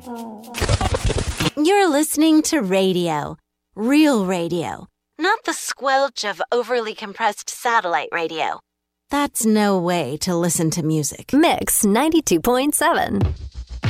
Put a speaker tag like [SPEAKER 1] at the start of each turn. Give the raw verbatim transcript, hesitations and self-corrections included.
[SPEAKER 1] You're listening to radio. Real radio. Not the squelch of overly compressed satellite radio. That's no way to listen to music.
[SPEAKER 2] Mix ninety-two point seven.